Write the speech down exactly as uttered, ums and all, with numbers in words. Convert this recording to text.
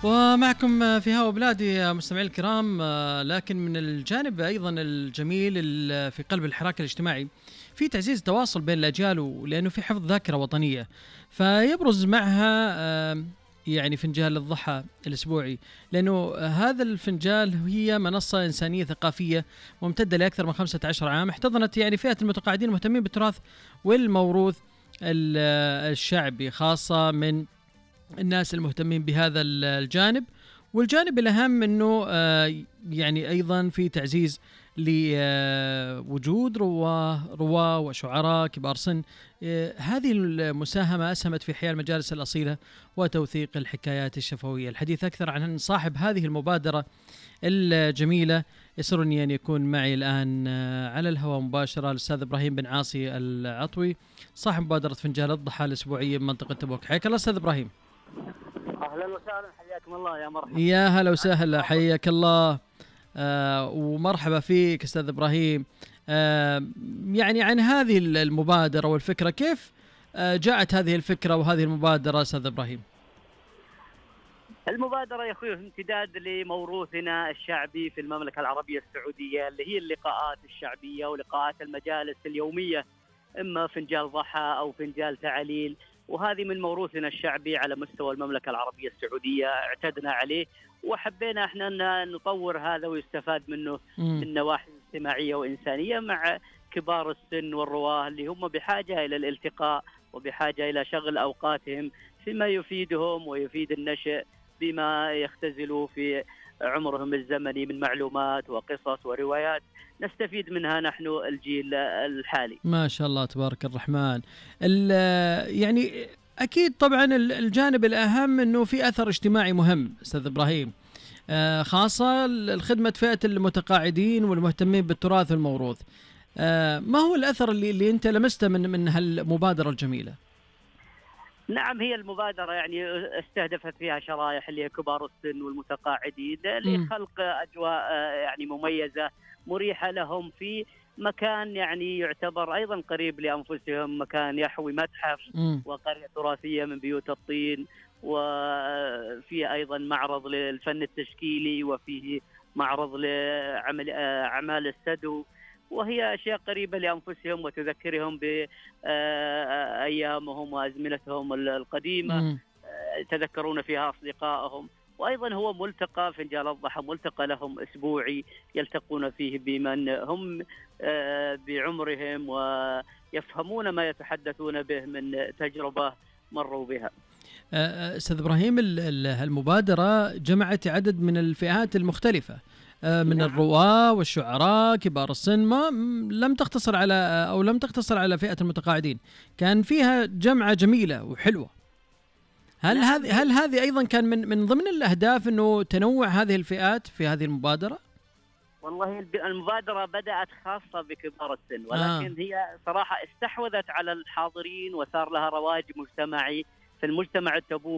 ومعكم في هوا بلادي مستمعي الكرام، لكن من الجانب أيضا الجميل في قلب الحراك الاجتماعي في تعزيز التواصل بين الأجيال، لأنه في حفظ ذاكرة وطنية، فيبرز معها يعني فنجال الضحى الأسبوعي، لأنه هذا الفنجال هي منصة إنسانية ثقافية ممتدة لأكثر من خمسة عشر عام، احتضنت يعني فئة المتقاعدين المهتمين بالتراث والموروث الشعبي، خاصة من الناس المهتمين بهذا الجانب. والجانب الأهم أنه يعني أيضا في تعزيز لوجود رواه رواه وشعراء كبار سن. هذه المساهمة أسهمت في إحياء المجالس الأصيلة وتوثيق الحكايات الشفوية. الحديث أكثر عن صاحب هذه المبادرة الجميلة يسرني أن يكون معي الآن على الهواء مباشرة الأستاذ إبراهيم بن عاصي العطوي، صاحب مبادرة فنجال الضحى الأسبوعية من منطقة تبوك. حياك الله أستاذ إبراهيم. أهلا وسهلا، حياكم الله، يا مرحبا. يا هلا وسهلا، حياك الله. آه ومرحبا فيك أستاذ إبراهيم. آه يعني عن هذه المبادرة والفكرة، كيف آه جاءت هذه الفكرة وهذه المبادرة أستاذ إبراهيم؟ المبادرة يا أخوي امتداد لموروثنا الشعبي في المملكة العربية السعودية، اللي هي اللقاءات الشعبية ولقاءات المجالس اليومية، إما فنجال ضحى أو فنجال تعليل، وهذه من موروثنا الشعبي على مستوى المملكة العربية السعودية، اعتدنا عليه وحبينا احنا أن نطور هذا ويستفاد منه من نواحي اجتماعية وإنسانية مع كبار السن والرواه اللي هم بحاجة إلى الالتقاء وبحاجة إلى شغل أوقاتهم فيما يفيدهم ويفيد النشء بما يختزلوا في عمرهم الزمني من معلومات وقصص وروايات نستفيد منها نحن الجيل الحالي. ما شاء الله تبارك الرحمن. يعني أكيد طبعا الجانب الأهم أنه في أثر اجتماعي مهم أستاذ إبراهيم، خاصة الخدمة فئة المتقاعدين والمهتمين بالتراث والموروث. ما هو الأثر اللي, اللي أنت لمسته من من هالمبادرة الجميلة؟ نعم، هي المبادرة يعني استهدفت فيها شرائح اللي هي كبار السن والمتقاعدين لخلق أجواء يعني مميزة مريحة لهم في مكان يعني يعتبر أيضا قريب لأنفسهم، مكان يحوي متحف وقرية تراثية من بيوت الطين، وفيه أيضا معرض للفن التشكيلي، وفيه معرض لعمل أعمال السدو، وهي أشياء قريبة لأنفسهم وتذكرهم بأيامهم وأزمنتهم القديمة، تذكرون فيها أصدقائهم. وأيضا هو ملتقى فنجال الضحى، ملتقى لهم أسبوعي يلتقون فيه بمن هم بعمرهم ويفهمون ما يتحدثون به من تجربة مروا بها. أستاذ إبراهيم، المبادرة جمعت عدد من الفئات المختلفة من الرواة والشعراء كبار السن، ما لم تقتصر على أو لم تقتصر على فئة المتقاعدين، كان فيها جمعة جميلة وحلوة. هل هذه هل هذه أيضا كان من من ضمن الأهداف إنه تنوع هذه الفئات في هذه المبادرة؟ والله المبادرة بدأت خاصة بكبار السن، ولكن آه. هي صراحة استحوذت على الحاضرين وصار لها رواج مجتمعي في المجتمع التبوكي